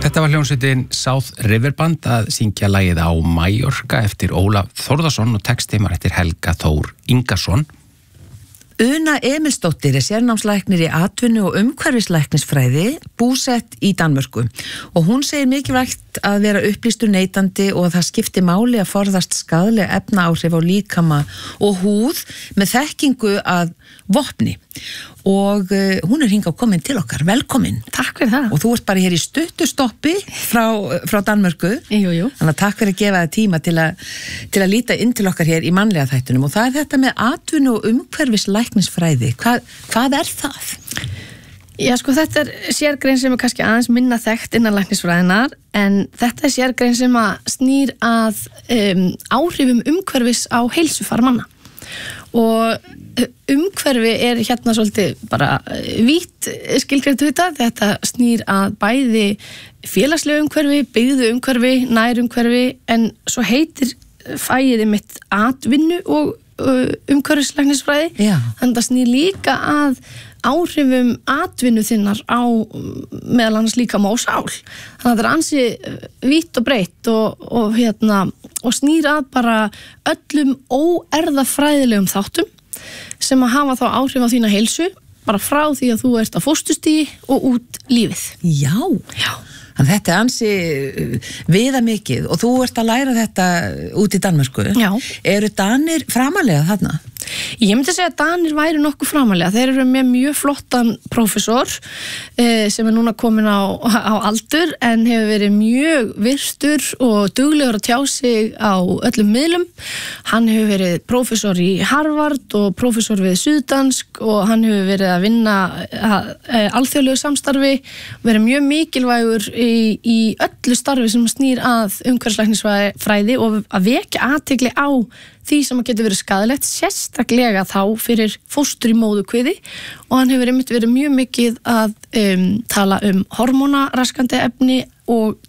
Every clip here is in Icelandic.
Þetta var hljómsveitin South River Band að syngja lagið á Mallorca eftir Ólaf Þórðarsson og textimar eftir Helga Þór Ingarsson. Una Emilsdóttir sérnámslæknir í atvinnu- og umhverfislæknisfræði, búsett í Danmörku og hún segir mikilvægt að vera upplýstur neytandi og að það skipti máli að forðast skaðleg efnaáhrif á líkama og húð með þekkingu að vopni og hún hingað komin til okkar, velkomin. Takk fyrir það. Og þú ert bara hér í stuttu stoppi frá Danmörku. Jú. Þannig að takk fyrir að gefa það tíma til að líta inn til okkar hér í mannlega þættunum og það er þetta með atvinnu- og umhverfislæknisfræði. Hvað er það? Já, sko, þetta er sérgrein sem er kannski aðeins minna þekkt innan læknisfræðinar en þetta er sérgrein sem að snýr að áhrifum umhverfis á heilsufar manna og umhverfi er hérna svolítið bara vítt skilgreint hugtak. Þetta snýr að bæði félagslegu umhverfi, byggðu umhverfi, nærumhverfi en svo heitir fæið mitt atvinnu og umhverfislæknisfræði. Þannig að það snýr líka að áhrifum atvinnu þinnar á meðal annars líkama og sál. Þannig að þetta er ansi vítt og breitt og snýr að bara öllum óerðafræðilegum þáttum sem að hafa þá áhrif á þína heilsu bara frá því að þú ert á fósturstigi og út lífið. Já. Þannig þetta er ansi viðamikið og þú ert að læra þetta út í Danmörku. Já. Eru Danir framalega þarna? Ég myndi segja að Danir væri nokkuð framalega. Þeir eru með mjög flottan prófessor sem er núna komin á aldur en hefur verið mjög virtur og duglegur að tjá sig á öllum miðlum. Hann hefur verið prófessor í Harvard og prófessor við Suðdansk og hann hefur verið að vinna alþjóðlegu samstarfi, verið mjög mikilvægur í öllu starfi sem snýr að umhverfislæknisfræði og að vekja athygli á því sem getur verið skaðlegt, sérstaklega þá fyrir fóstur í móðukviði og hann hefur einmitt verið mjög mikið að tala hormónaraskandi efni og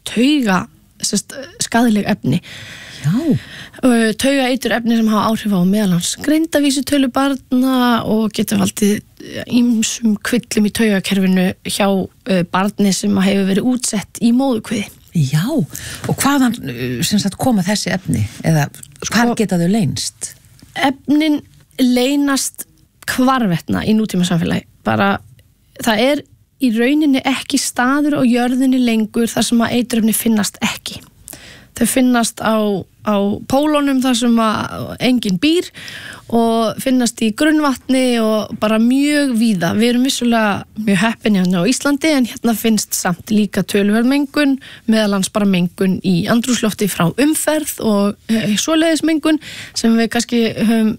skaðleg efni. Já. Taugaeitur efni sem hafa áhrif á meðalans greindavísitölu barna og getur valdið ýmsum kvillum í taugakerfinu hjá barni sem hefur verið útsett í móðukviði. Já, og hvaðan koma þessi efni? Eða hvað geta þau leynst? Efnin leynast hvarvetna í nútíma samfélagi. Bara, það er í rauninni ekki staður á jörðinni lengur þar sem að eiturefni finnast ekki. Þau finnast á pólunum þar sem að enginn býr og finnast í grunnvatni og bara mjög víða. Við erum vissulega mjög heppin hérna á Íslandi en hérna finnst samt líka töluverð mengun, meðalans bara mengun í andrúmslofti frá umferð og svoleiðis mengun sem við kannski höfum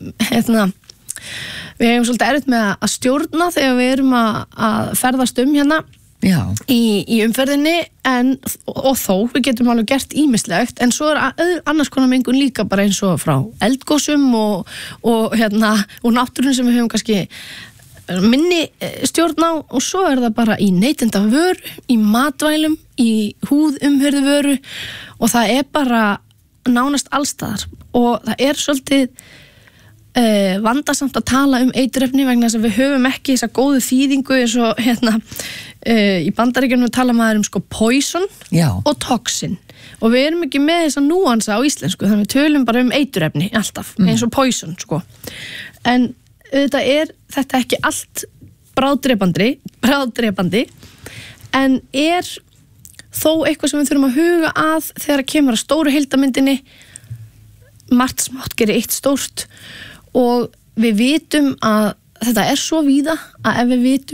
við hefum svolítið erfitt með að stjórna þegar við erum að ferðast hérna. Já. Í umferðinni og þó, við getum alveg gert ýmislegt en svo er annars konar mengun líka bara eins og frá eldgosum og náttúrun sem við höfum kannski minni stjórn á og svo er það bara í neytendavöru, í matvælum, í húðumhirðuvöru og það er bara nánast allstaðar og það er svolítið vandasamt að tala eiturefni vegna þess að við höfum ekki þessa góðu þýðingu eins og í Bandaríkjunum tala maður poison og toxin og við erum ekki með þessa núansa á íslensku þannig við tölum bara eiturefni alltaf eins og poison en auðvitað er þetta ekki allt bráðdrepandi en er þó eitthvað sem við þurfum að huga að þegar kemur að stóru heildarmyndinni margt smátt gerir eitt stórt og við vitum að þetta er svo víða að ef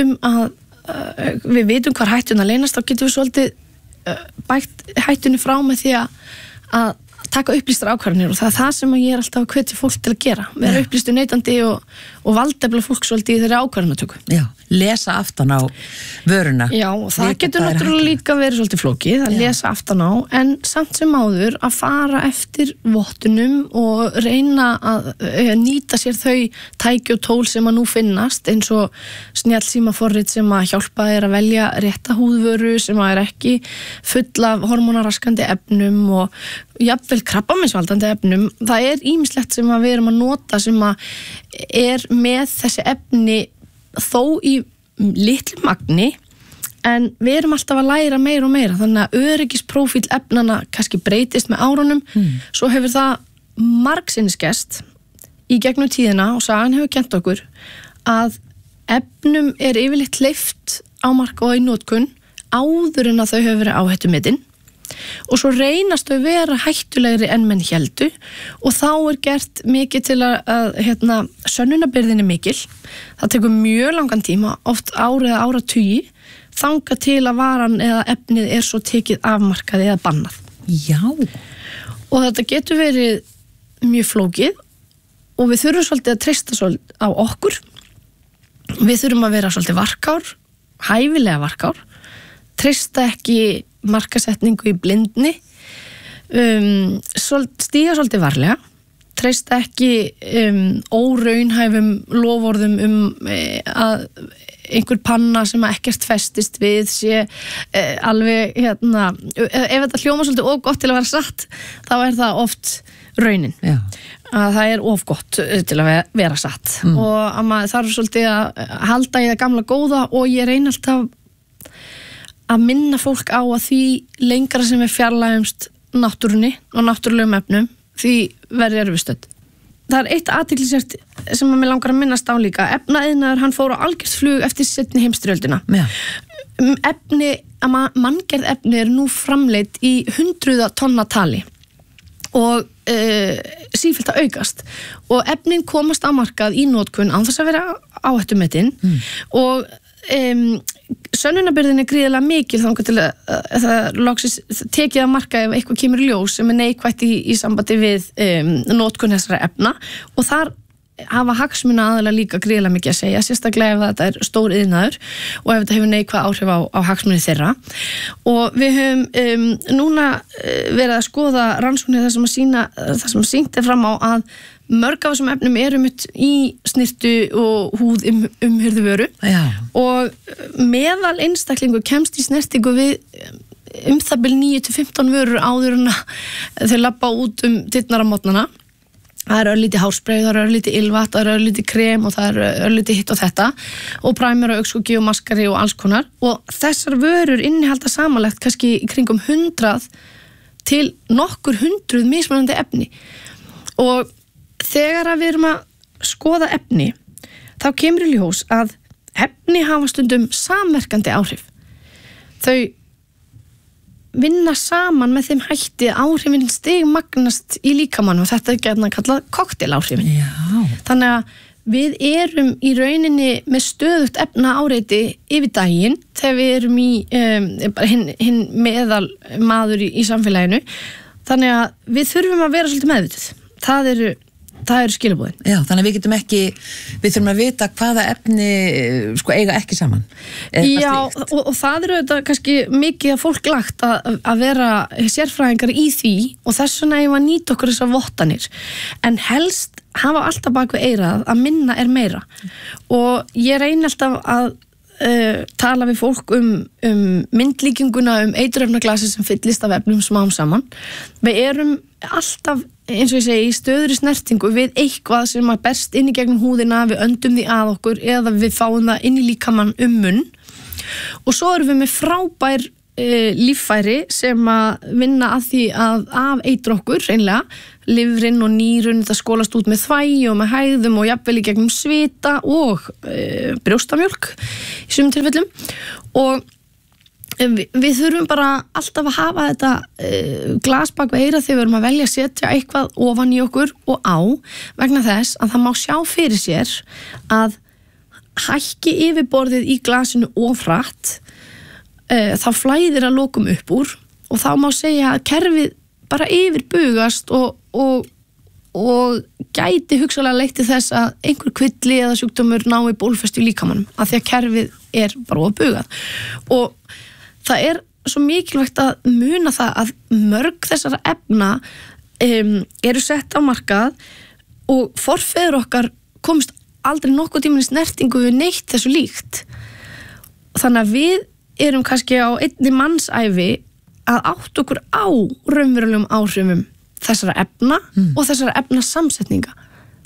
við vitum hvar hættuna leynast þá getum við svolítið bætt hættunni frá með því að taka upplýstar ákvarðanir og það er það sem ég er alltaf að hvetja fólk til að gera vera upplýstu neytandi og valdefla fólk svolítið í þeirri ákvarðanatöku. Já, lesa aftan á vöruna. Já, og það getur náttúrulega líka verið svolítið flókið að lesa aftan á en samt sem áður að fara eftir vottunum og reyna að nýta sér þau tæki og tól sem að nú finnast eins og snjallsímaforrit sem að hjálpa þér að velja rétta húðvöru sem að er ekki full af hormónaraskandi efnum og jafnvel krabbameinsvaldandi efnum. Það er ýmislegt sem að við erum að nota sem að er með þessi efni þó í litlu magni en við erum alltaf að læra meira og meira, þannig að öryggisprófíl efnana kannski breytist með árunum, svo hefur það margsinnis gerst í gegnum tíðina og sagan hefur kennt okkur að efnum yfirleitt hleypt á markað og í notkun áður en að þau hefur verið áhættumetin og svo reynast þau vera hættulegri en menn héldu og þá gert mikið til að sönnunarbyrðin mikil. Það tekur mjög langan tíma, oft árið eða áratugi, þangað til að varan eða efnið svo tekið afmarkað eða bannað. Já. Og þetta getur verið mjög flókið og við þurfum svolítið að treysta svolítið á okkur. Við þurfum að vera svolítið varkár, hæfilega varkár, treysta ekki markasetningu í blindni, stíga svolítið varlega, treysta ekki óraunhæfum loforðum að einhver panna sem ekkert festist við sé alveg ef þetta hljóma svolítið of gott til að vera satt, þá það oft raunin. Já. Að það of gott til að vera satt og að maður þarf svolítið að halda í það gamla góða og ég reyni alltaf að minna fólk á að því lengra sem við fjarlægumst náttúrunni og náttúrulegum efnum því verður erfistödd. Það eitt athyglisvert sem að mig langar að minnast á líka. Efnaiðnaður, hann fór á algjört flug eftir seinni heimsstyrjöldina. Manngerð efni nú framleidd í 100 tonna tali og sífellt að aukast og efnin komast á markað í notkun án þess að vera áhættumetin og sönnunarbyrðin gríðarlega mikil þangað til að það loksins tekið að marka ef eitthvað kemur í ljós sem neikvætt í sambandi við notkun þessara efna og þar hafa hagsmuna aðalega líka gríðarlega mikið að segja, sérstaklega ef þetta stór iðnaður og ef þetta hefur neikvæð áhrif á hagsmuni þeirra og við höfum núna verið að skoða rannsóknir það sem sýnt fram á að mörg af þessum efnum í snirtu og húð umhirðu vöru og meðal einstaklingu kemst í snertingu við það bil 9-15 vörur áður en þau labba út dyrnar á mótnana. Það örlítið hárspray, það örlítið ylvat, það örlítið krem og það örlítið hitt og þetta og primer og augskuggi og maskari og alls konar og þessar vörur innihalda samanlagt kannski í kringum 100 til nokkur 100 mismunandi efni og þegar við erum að skoða efni þá kemur í ljós að efni hafa stundum samverkandi áhrif. Þau vinna saman með þeim hætti áhrifin stigmagnast í líkamann og þetta gætna kallað kokteláhrifin. Þannig að við erum í rauninni með stöðugt efna áreiti yfir daginn þegar við erum í hinn meðal maður í samfélaginu. Þannig að við þurfum að vera svolítið meðvituð. Það eru skilabúðin. Já, þannig að við þurfum að vita hvaða efni eiga ekki saman. Já, og það þetta kannski mikið að fólk lagt að vera sérfræðingar í því og þess vegna eigum að nýta okkur þessar vottanir. En helst hafa alltaf bak við eyrað að minna meira. Og ég reyni alltaf að tala við fólk myndlíkinguna eiturefnaglasi sem fyllist af efnum smám saman. Við erum alltaf eins og ég segi, í stöðri snertingu við eitthvað sem að berst inn í gegnum húðina, við öndum því að okkur eða við fáum það inn í líkamann munn og svo erum við með frábær líffæri sem að vinna að því að afeitra okkur reynlega, lifrin og nýrun það skólast út með þvægi og með hægðum og jafnvel í gegnum svita og brjóstamjólk í sumum tilfellum og við þurfum bara alltaf að hafa þetta glas bak við eyrað þegar við erum að velja að setja eitthvað ofan í okkur og á vegna þess að það má sjá fyrir sér að hækki yfirborðið í glasinu of hratt þá flæðir að lokum upp úr og þá má segja að kerfið bara yfirbugast og gæti hugsalega leitt til þess að einhver kvilli eða sjúkdómur nái bólfestu í líkamanum af því að kerfið bara ofbugað og það svo mikilvægt að muna það að mörg þessara efna eru sett á markað og forfeður okkar komst aldrei nokkuð tímann í snertingu við neitt þessu líkt. Þannig að við erum kannski á einni mannsævi að átta okkur á raunverulegum áhrifum þessara efna og þessara efna samsetninga.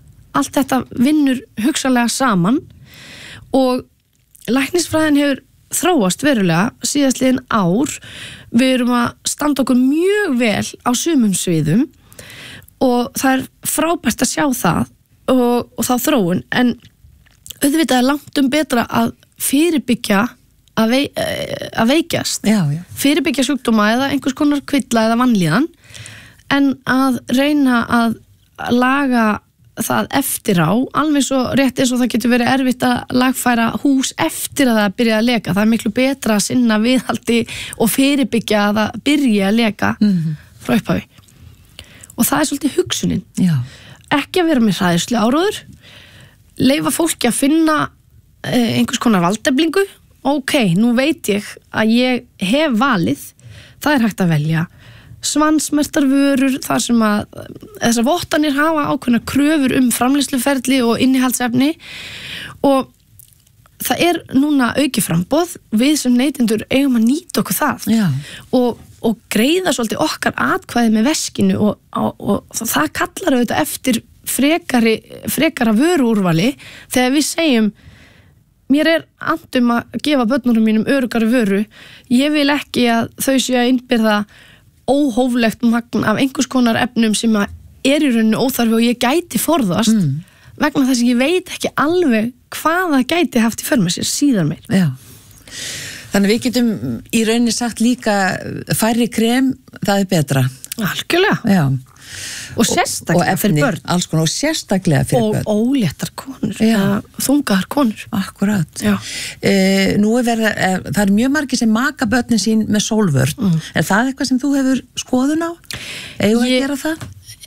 Allt þetta vinnur hugsalega saman og læknisfræðin hefur þróast verulega síðastliðin ár. Við erum að standa okkur mjög vel á sumum sviðum og það frábært að sjá það og þá þróun, en auðvitað langtum betra að fyrirbyggja að veikjast, fyrirbyggja sjúkdóma eða einhvers konar kvilla eða vanlíðan, en að reyna að laga það eftir á, alveg svo rétt eins og það getur verið erfitt að lagfæra hús eftir að það byrja að leka. Það miklu betra að sinna viðhaldi og fyrirbyggja að það byrja að leka frá upphafi. Og það svolítið hugsunin. Já. Ekki að vera með hræðslu áróður, leyfa fólki að finna einhvers konar valdeflingu. Ok, nú veit ég að ég hef valið, það hægt að velja svansmertar vörur, þar sem að þessar vottanir hafa ákveðna kröfur framleiðsluferli og innihaldsefni, og það núna aukið framboð. Við sem neytendur eigum að nýta okkur það og greiða svolítið okkar atkvæði með veskinu og það kallar auðvitað eftir frekara vöruúrvali. Þegar við segjum mér andum að gefa börnunum mínum öruggari vöru, ég vil ekki að þau séu að innbyrða óhóflegt magn af einhvers konar efnum sem í rauninu óþarfi og ég gæti forðast vegna þess að ég veit ekki alveg hvað það gæti haft í för með sér síðar meir. Já. Þannig við getum í rauninni sagt líka færri krem, það betra. Algjörlega. Já. Og sérstaklega fyrir börn. Alls konar, og sérstaklega fyrir börn. Og óléttar konur, þungaðar konur. Akkurat. Já. Nú það mjög margir sem maka börnin sín með sólvörn. Er það eitthvað sem þú hefur skoðun á? Eigum að gera það?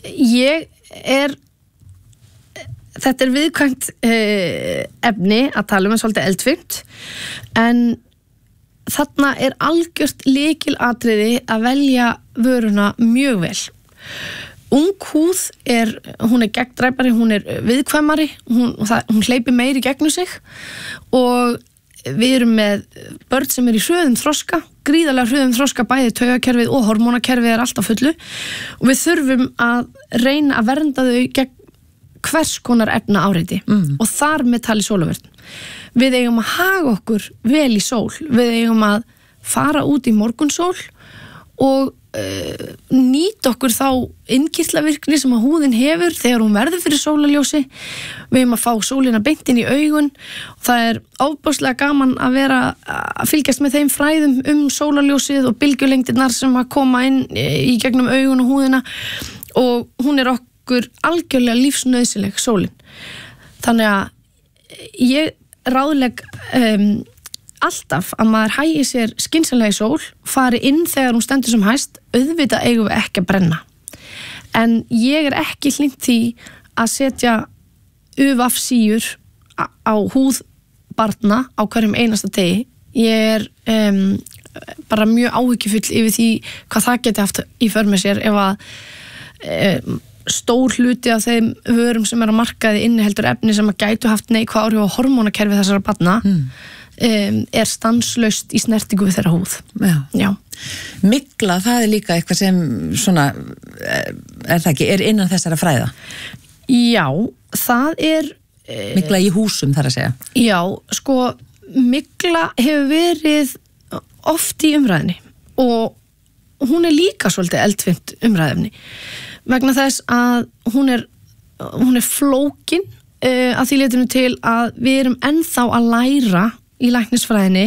Þetta viðkvæmt efni að tala um svolítið eldfimt, en þarna algjört lykilatriði að velja vöruna mjög vel. Ung húð hún gegndræpari, hún viðkvæmari, hún hleypir meiri gegnum sig, og við erum með börn sem í hröðum þroska, gríðarlega hröðum þroska, bæði taugakerfið og hormónakerfið alltaf fullu, og við þurfum að reyna að vernda þau gegn hvers konar efna áreiti og þar með tali sólarvörn. Við eigum að haga okkur vel í sól, við eigum að fara út í morgunsól og nýta okkur þá innkirtlavirkni sem að húðin hefur þegar hún verður fyrir sólarljósi. Við eigum að fá sólina beint inn í augun, og það ofboðslega gaman að vera að fylgjast með þeim fræðum sólarljósið og bylgjulengdirnar sem að koma inn í gegnum augun og húðina, og hún okkur algjörlega lífsnauðsynleg, sólin. Þannig að ég ráðlegg alltaf að maður hægi sér skynsamlega í sól, fari inn þegar hún stendur sem hæst, auðvitað eigum við ekki að brenna. En ég ekki hlynnt því að setja UV-síur á húð barna á hverjum einasta degi. Ég bara mjög áhyggjufull yfir því hvað það geti haft í för með sér ef að stór hluti af þeim vörum sem á markaði inniheldur efni sem að gætu haft neikvæð áhrif á hormónakerfi þessara barna. Stanslaust í snertingu við þeirra húð. Já. Mygla, það líka eitthvað sem svona, það ekki, innan þessara fræða? Já, það mygla í húsum, þar að segja. Já, sko, mygla hefur verið oft í umræðinni, og hún líka svolítið eldfimt umræðefni, vegna þess að hún flókin að því leytinu til að við erum ennþá að læra í læknisfræðinni